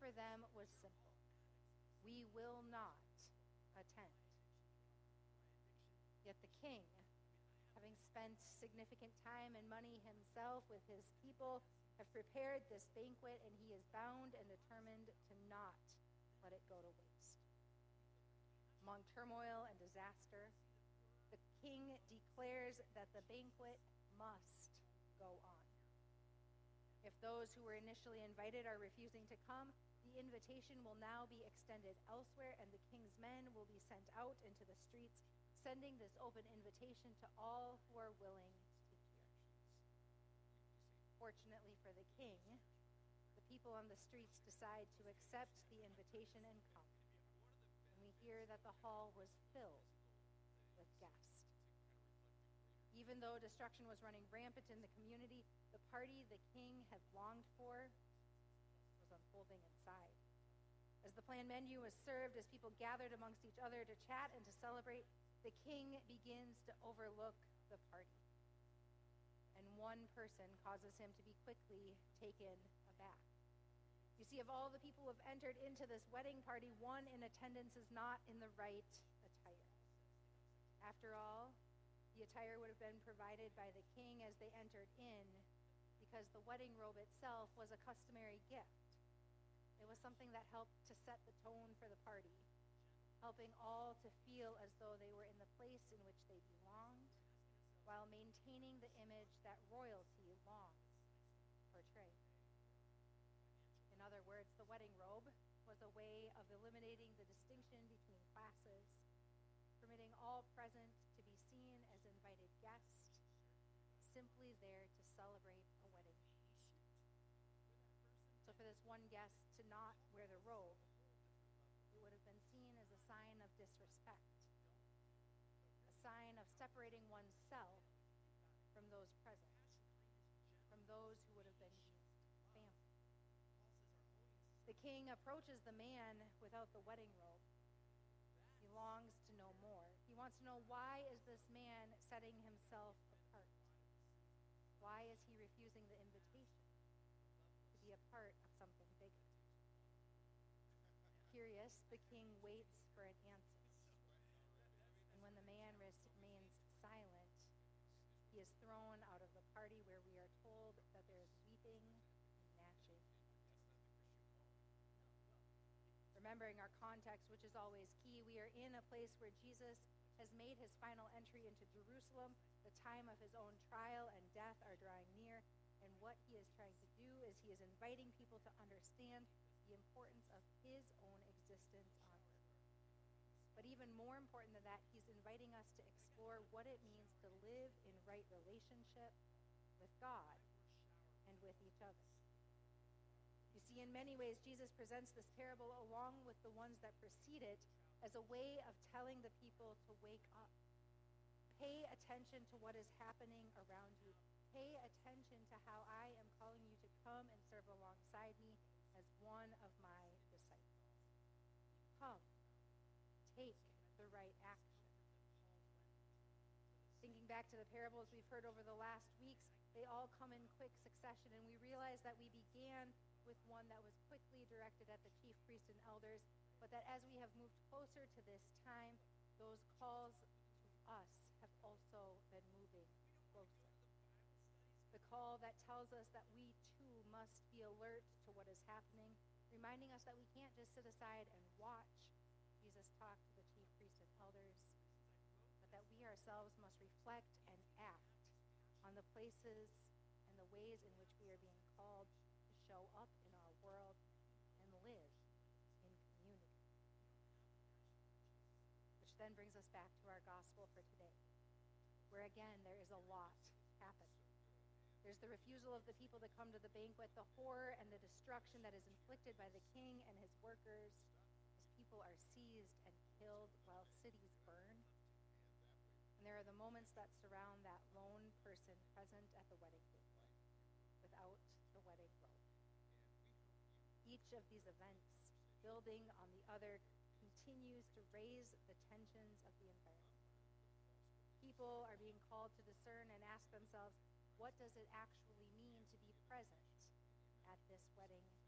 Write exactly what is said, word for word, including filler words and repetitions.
for them was simple. We will not attend. Yet the king, having spent significant time and money himself with his people, have prepared this banquet, and he is bound and determined to not let it go to waste. Among turmoil and disaster, the king declares that the banquet must go on. If those who were initially invited are refusing to come, the invitation will now be extended elsewhere, and the king's men will be sent out into the streets, sending this open invitation to all who are willing to hear. Fortunately for the king, the people on the streets decide to accept the invitation and come. And we hear that the hall was filled with guests. Even though destruction was running rampant in the community, the party the king had longed for was unfolding inside. As the planned menu was served, as people gathered amongst each other to chat and to celebrate, the king begins to overlook the party. And one person causes him to be quickly taken aback. You see, of all the people who have entered into this wedding party, one in attendance is not in the right attire. After all, the attire would have been provided by the king as they entered in, because the wedding robe itself was a customary gift. It was something that helped to set the tone for the party, helping all to feel as though they were in the place in which they belonged, while maintaining the image that royalty longs to portray. In other words, the wedding robe was a way of eliminating the distinction between classes, permitting all present to be seen as invited guests, simply there to celebrate a wedding. So for this one guest to not wear the robe, it would have been seen as a sign of disrespect, a sign of separating oneself from those present, from those who would have been deemed family. The king approaches the man without the wedding robe. He longs to know more. He wants to know, why is this man setting himself apart? Why is he refusing the invitation to be a part of something bigger? Curious, the king waits for an answer. And when the man remains silent, he is thrown out of the party, where we are told that there is weeping and gnashing. Remembering our context, which is always key, we are in a place where Jesus has made his final entry into Jerusalem. The time of his own trial and death are drawing near, and what he is trying to do is he is inviting people to understand the importance of his own existence on earth. But even more important than that, he's inviting us to explore what it means to live in right relationship with God and with each other. You see, in many ways, Jesus presents this parable along with the ones that precede it as a way of telling the people to wake up. Pay attention to what is happening around you. Pay attention to how I am calling you to come and serve alongside me as one of my disciples. Come, take the right action. Thinking back to the parables we've heard over the last weeks, they all come in quick succession, and we realize that we began with one that was quickly directed at the chief priests and elders, but that as we have moved closer to this time, those calls to us have also been moving closer. The call that tells us that we too must be alert to what is happening, reminding us that we can't just sit aside and watch Jesus talk to the chief priests and elders, but that we ourselves must reflect and act on the places and the ways in which we are being called to show up in our world and live in community. Which then brings us back to our gospel for today, where again there is a lot happening. There's the refusal of the people to come to the banquet, the horror and the destruction that is inflicted by the king and his workers as people are seized and killed while cities burn. And there are the moments that surround that lone person present at the wedding banquet without the wedding robe. Each of these events, building on the other, continues to raise the tensions of the environment. People are being called to discern and ask themselves, what does it actually mean to be present at this wedding